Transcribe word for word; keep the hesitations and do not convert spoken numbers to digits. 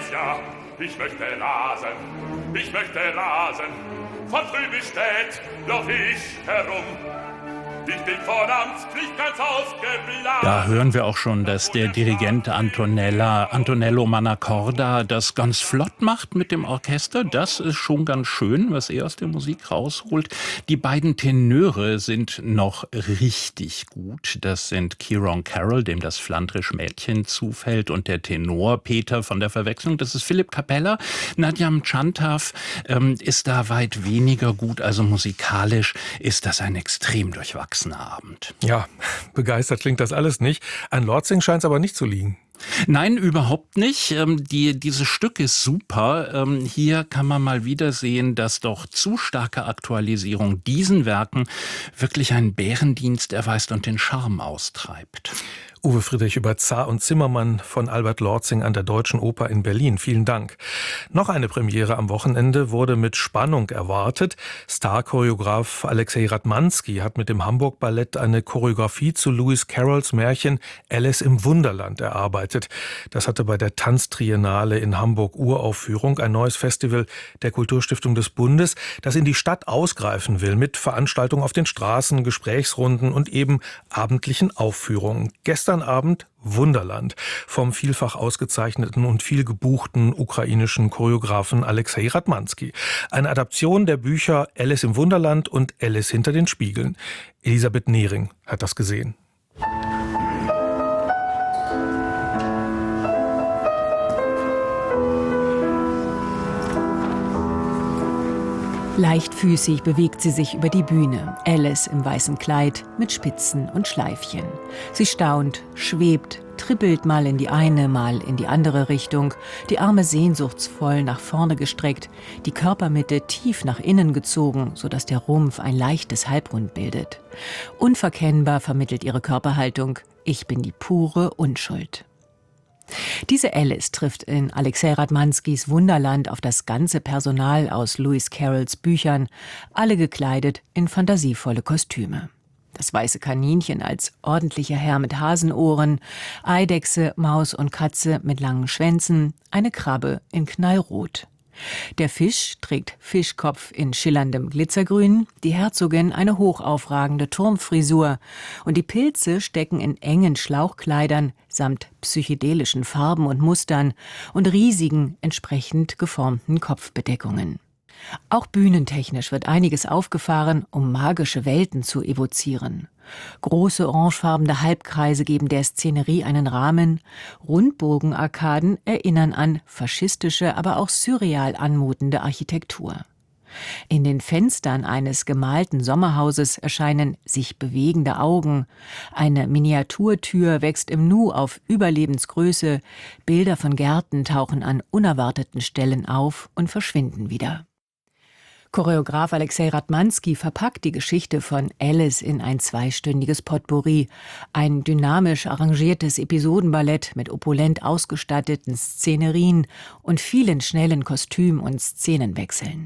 ja, ich möchte rasen, ich möchte rasen. Von früh bis spät lauf ich herum. Ich bin von Amtspflicht ganz ausgeblasen. Da hören wir auch schon, dass der Dirigent Antonella, Antonello Mannacorda das ganz flott macht mit dem Orchester. Das ist schon ganz schön, was er aus der Musik rausholt. Die beiden Tenöre sind noch richtig gut. Das sind Kieron Carroll, dem das Flandrisch Mädchen zufällt, und der Tenor Peter von der Verwechslung. Das ist Philipp Kapella. Nadia Chantav ähm, ist da weit weniger gut. Also musikalisch ist das ein extrem durchwachsener Abend. Ja, begeistert klingt das alles nicht. An Lortzing scheint es aber nicht zu liegen. Nein, überhaupt nicht. Ähm, die, dieses Stück ist super. Ähm, hier kann man mal wieder sehen, dass doch zu starke Aktualisierung diesen Werken wirklich einen Bärendienst erweist und den Charme austreibt. Uwe Friedrich über Zar und Zimmermann von Albert Lortzing an der Deutschen Oper in Berlin. Vielen Dank. Noch eine Premiere am Wochenende wurde mit Spannung erwartet. Star-Choreograf Alexei Ratmansky hat mit dem Hamburg Ballett eine Choreografie zu Lewis Carrolls Märchen Alice im Wunderland erarbeitet. Das hatte bei der Tanztriennale in Hamburg Uraufführung, ein neues Festival der Kulturstiftung des Bundes, das in die Stadt ausgreifen will mit Veranstaltungen auf den Straßen, Gesprächsrunden und eben abendlichen Aufführungen. Gestern Abend Wunderland vom vielfach ausgezeichneten und viel gebuchten ukrainischen Choreografen Alexei Ratmansky. Eine Adaption der Bücher Alice im Wunderland und Alice hinter den Spiegeln. Elisabeth Nehring hat das gesehen. Leichtfüßig bewegt sie sich über die Bühne. Alice im weißen Kleid mit Spitzen und Schleifchen. Sie staunt, schwebt, trippelt mal in die eine, mal in die andere Richtung, die Arme sehnsuchtsvoll nach vorne gestreckt, die Körpermitte tief nach innen gezogen, sodass der Rumpf ein leichtes Halbrund bildet. Unverkennbar vermittelt ihre Körperhaltung: Ich bin die pure Unschuld. Diese Alice trifft in Alexei Ratmanskys Wunderland auf das ganze Personal aus Lewis Carrolls Büchern, alle gekleidet in fantasievolle Kostüme. Das weiße Kaninchen als ordentlicher Herr mit Hasenohren, Eidechse, Maus und Katze mit langen Schwänzen, eine Krabbe in Knallrot. Der Fisch trägt Fischkopf in schillerndem Glitzergrün, die Herzogin eine hochaufragende Turmfrisur und die Pilze stecken in engen Schlauchkleidern samt psychedelischen Farben und Mustern und riesigen, entsprechend geformten Kopfbedeckungen. Auch bühnentechnisch wird einiges aufgefahren, um magische Welten zu evozieren. Große orangefarbene Halbkreise geben der Szenerie einen Rahmen, Rundbogenarkaden erinnern an faschistische, aber auch surreal anmutende Architektur. In den Fenstern eines gemalten Sommerhauses erscheinen sich bewegende Augen, eine Miniaturtür wächst im Nu auf Überlebensgröße, Bilder von Gärten tauchen an unerwarteten Stellen auf und verschwinden wieder. Choreograf Alexei Ratmansky verpackt die Geschichte von Alice in ein zweistündiges Potpourri, ein dynamisch arrangiertes Episodenballett mit opulent ausgestatteten Szenerien und vielen schnellen Kostüm- und Szenenwechseln.